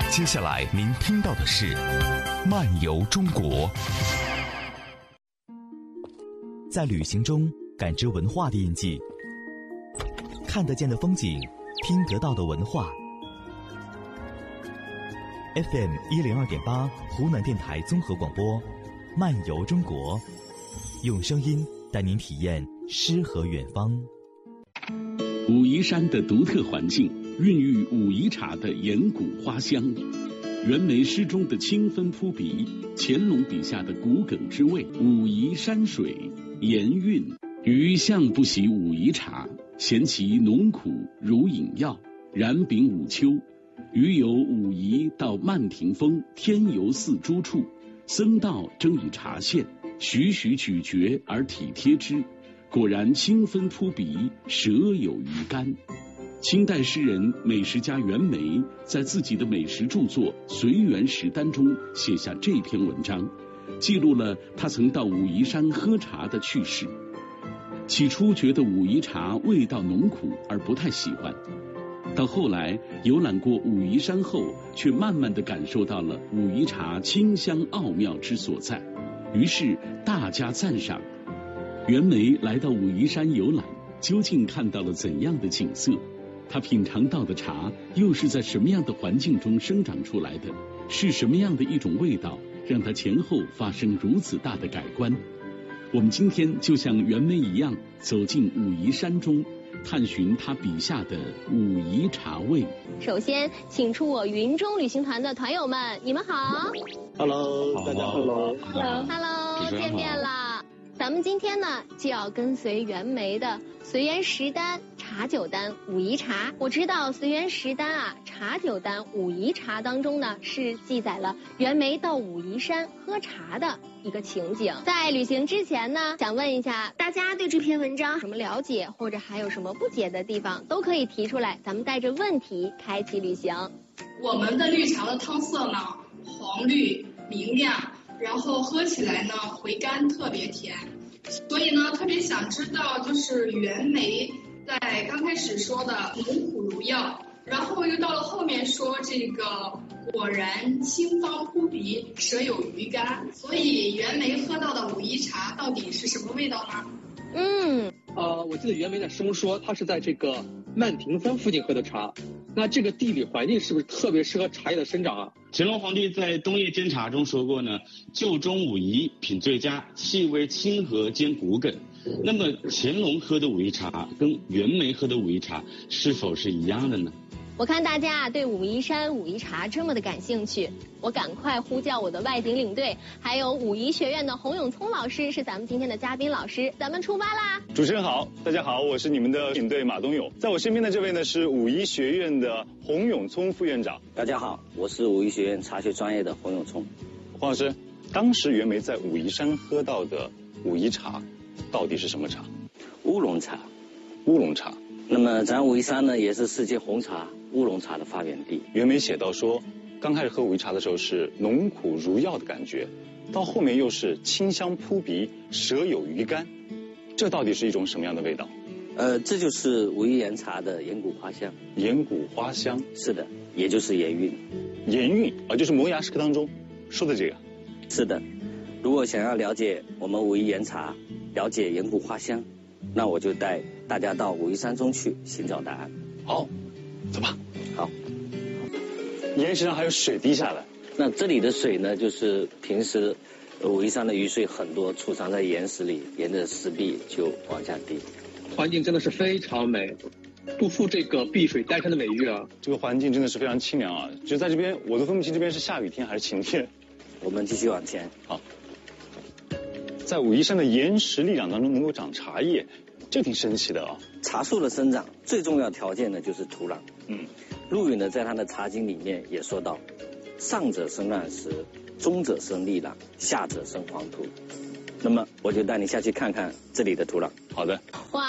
接下来您听到的是漫游中国。 在旅行中感知文化的印记，看得见的风景，听得到的文化。FM 102.8湖南电台综合广播，漫游中国，用声音带您体验诗和远方。 武夷山的独特环境孕育武夷茶的岩谷花香，袁枚诗中的清芬扑鼻，乾隆笔下的骨梗之味，武夷山水盐韵。余向不喜武夷茶，嫌其浓苦如饮药，然秉武秋。余由武夷到曼亭峰、天游寺诸处，僧道正以茶现，徐徐咀嚼而体贴之，果然清芬扑鼻，舌有余甘。清代诗人、美食家袁枚在自己的美食著作《随园食单》中写下这篇文章，记录了他曾到武夷山喝茶的趣事。起初觉得武夷茶味道浓苦而不太喜欢，到后来游览过武夷山后，却慢慢地感受到了武夷茶清香奥妙之所在，于是大加赞赏。袁枚来到武夷山游览，究竟看到了怎样的景色？他品尝到的茶又是在什么样的环境中生长出来的？是什么样的一种味道，让他前后发生如此大的改观？我们今天就像袁枚一样，走进武夷山中，探寻他笔下的武夷茶味。 首先，请出我云中旅行团的团友们，你们好。 Hello， 大家好。 Hello， 见面了。咱们今天呢，就要跟随袁枚的《随园食单》茶酒单武夷茶。我知道《随园食单》茶酒单武夷茶当中呢，是记载了袁枚到武夷山喝茶的一个情景。在旅行之前呢，想问一下大家对这篇文章有什么了解，或者还有什么不解的地方，都可以提出来，咱们带着问题开启旅行。 我们的绿茶的汤色呢，黄绿明亮，然后喝起来呢回甘，特别甜。所以呢，特别想知道，就是袁枚在刚开始说的浓苦如药，然后又到了后面说这个果然清芳扑鼻，舌有余甘。所以袁枚喝到的武夷茶到底是什么味道呢？ 我记得袁枚在诗中说，他是在这个曼亭峰附近喝的茶。那这个地理环境是不是特别适合茶叶的生长啊？ 乾隆皇帝在《东野监察》中说过呢，旧中武夷品最佳，气味清和兼骨梗。那么乾隆喝的武夷茶跟袁枚喝的武夷茶是否是一样的呢？ 我看大家对武夷山武夷茶这么的感兴趣，我赶快呼叫我的外景领队，还有武夷学院的洪永聪老师是咱们今天的嘉宾老师，咱们出发啦！ 主持人好，大家好，我是你们的领队马东勇，在我身边的这位呢是武夷学院的洪永聪副院长。 大家好，我是武夷学院茶学专业的洪永聪。 黄老师，当时袁枚在武夷山喝到的武夷茶到底是什么茶？ 乌龙茶。 乌龙茶。 那么咱武夷山呢，也是世界红茶乌龙茶的发源地。 袁枚写到说，刚开始喝武夷茶的时候是浓苦如药的感觉，到后面又是清香扑鼻，舌有余甘，这到底是一种什么样的味道？ 这就是武夷岩茶的岩谷花香。 岩谷花香， 是的，也就是岩韵。 岩韵就是磨牙时刻当中说的这个。 是的，如果想要了解我们武夷岩茶，了解岩谷花香，那我就带大家到武夷山中去寻找答案。 好，走吧。 好。 岩石上还有水滴下来。 那这里的水呢，就是平时武夷山的雨水很多，储藏在岩石里，沿着石壁就往下滴。 环境真的是非常美，不负这个碧水丹山的美誉啊！ 这个环境真的是非常清凉啊！就在这边，我都分不清这边是下雨天还是晴天。 我们继续往前。 好。在武夷山的岩石砾壤当中能够长茶叶，这挺神奇的啊！ 茶树的生长最重要条件呢就是土壤。陆羽呢在他的《茶经》里面也说到，上者生乱石，中者生砾壤，下者生黄土。那么我就带你下去看看这里的土壤。 好的。 哇，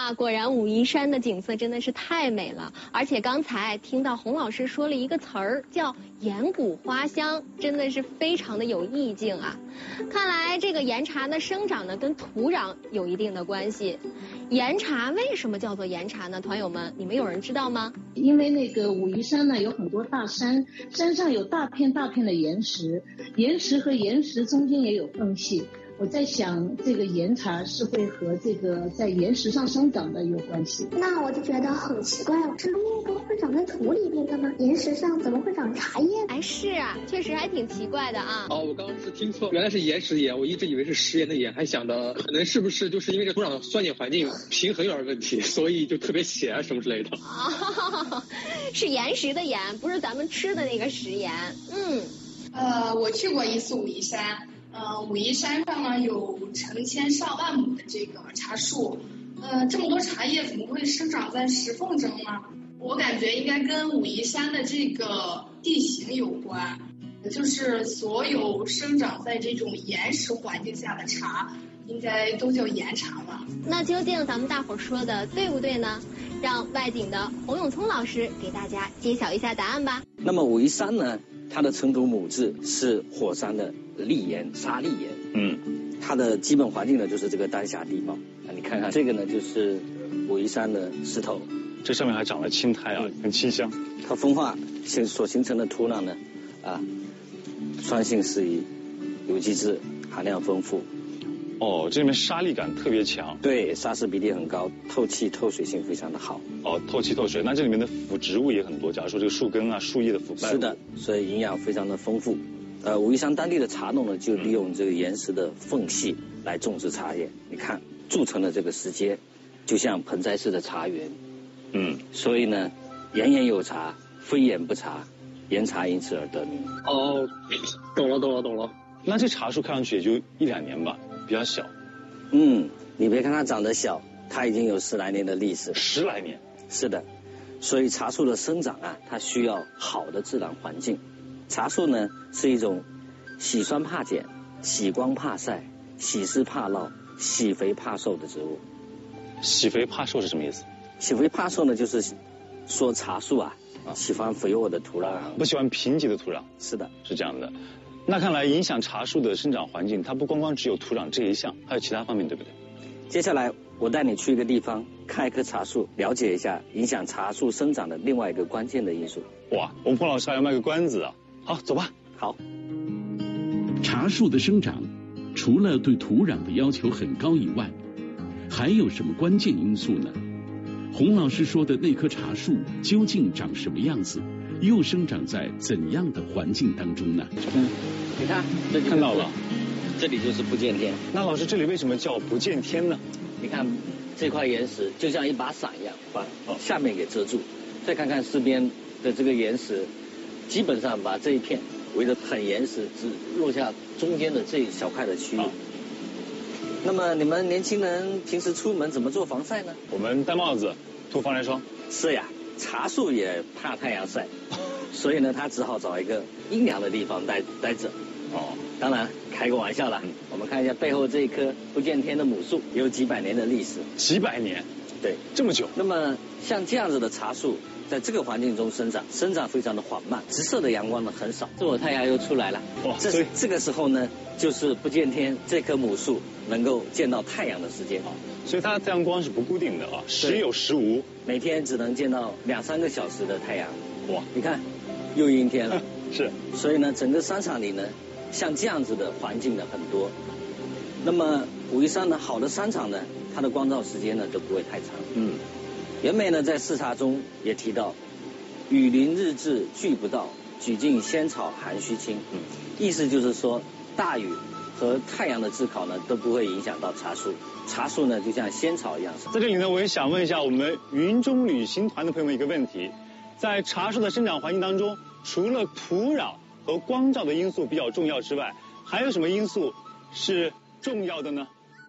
呀，果然武夷山的景色真的是太美了，而且刚才听到洪老师说了一个词儿，叫岩谷花香，真的是非常的有意境啊。看来这个岩茶的生长呢，跟土壤有一定的关系。岩茶为什么叫做岩茶呢？团友们，你们有人知道吗？ 因为那个武夷山呢有很多大山，山上有大片大片的岩石，岩石和岩石中间也有缝隙。我在想，这个岩茶是会和这个在岩石上生长的有关系。 那我就觉得很奇怪了，是那个会长在土里面的吗？岩石上怎么会长茶叶？ 哎，是啊，确实还挺奇怪的啊。 哦，我刚刚是听错，原来是岩石岩，我一直以为是食盐的盐，还想的可能是不是就是因为这土壤的酸碱环境平衡有点问题，所以就特别咸啊什么之类的。 哦，是岩石的岩，不是咱们吃的那个食盐。 我去过一次武夷山。武夷山上呢有成千上万亩的这个茶树，这么多茶叶怎么会生长在石缝中呢？我感觉应该跟武夷山的这个地形有关，就是所有生长在这种岩石环境下的茶，应该都叫岩茶吧。 那究竟咱们大伙说的对不对呢？让外景的洪永聪老师给大家揭晓一下答案吧。 那么武夷山呢，它的成土母质是火山的砾岩、砂砾岩。它的基本环境呢就是这个丹霞地貌。你看看这个呢，就是武夷山的石头， 这上面还长了青苔啊，很清香。 它风化所形成的土壤呢，酸性适宜，有机质含量丰富。 哦，这里面沙砾感特别强。 对，砂石比例很高，透气透水性非常的好。 哦，透气透水，那这里面的腐植物也很多，假如说这个树根啊、树叶的腐败。 是的，所以营养非常的丰富。武夷山当地的茶农呢，就利用这个岩石的缝隙来种植茶叶。你看，筑成了这个石阶，就像盆栽式的茶园。所以呢，岩岩有茶，非岩不茶，岩茶因此而得名。 哦，懂了。 那这茶树看上去也就1-2年吧，比较小。 你别看它长得小，它已经有10来年的历史。 10来年？ 是的，所以茶树的生长啊，它需要好的自然环境。茶树呢是一种喜酸怕碱、喜光怕晒、喜湿怕涝、喜肥怕瘦的植物。 喜肥怕瘦是什么意思？ 喜肥怕瘦呢，就是说茶树喜欢肥沃的土壤， 不喜欢贫瘠的土壤。 是的， 是这样的。那看来影响茶树的生长环境，它不光光只有土壤这一项，还有其他方面，对不对？ 接下来我带你去一个地方，看一棵茶树，了解一下影响茶树生长的另外一个关键的因素。 哇，我们彭老师还要卖个关子啊！好，走吧。 好。 茶树的生长，除了对土壤的要求很高以外，还有什么关键因素呢？洪老师说的那棵茶树究竟长什么样子，又生长在怎样的环境当中呢？ 你看， 看到了， 这里就是不见天。 那老师，这里为什么叫不见天呢？ 你看这块岩石就像一把伞一样，把下面给遮住。再看看四边的这个岩石，基本上把这一片围得很严实，只落下中间的这一小块的区域。那么你们年轻人平时出门怎么做防晒呢？ 我们戴帽子，涂防晒霜。 是呀，茶树也怕太阳晒，所以呢，它只好找一个阴凉的地方待着。当然开个玩笑啦。我们看一下背后这一棵不见天的母树，有几百年的历史。 几百年？ 对， 这么久。 那么像这样子的茶树，在这个环境中生长非常的缓慢，直射的阳光呢很少。这会太阳又出来了，这个时候呢，就是不见天这棵母树能够见到太阳的时间。 所以它的太阳光是不固定的时有时无， 每天只能见到2-3个小时的太阳。 哇， 你看，又阴天了。 是。 所以呢，整个商场里呢，像这样子的环境呢很多。那么武夷山呢，好的商场呢，它的光照时间呢都不会太长。袁枚呢在视察中也提到，雨淋日至俱不到，举尽仙草寒须清。意思就是说，大雨和太阳的炙烤呢都不会影响到茶树，茶树呢就像仙草一样。 在这里呢，我也想问一下我们云中旅行团的朋友们一个问题：在茶树的生长环境当中，除了土壤和光照的因素比较重要之外，还有什么因素是重要的呢？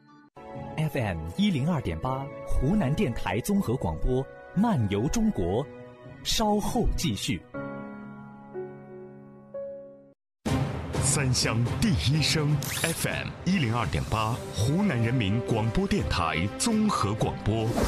FM 102.8湖南电台综合广播漫游中国，稍后继续。 三湘第一声 FM 102.8湖南人民广播电台综合广播。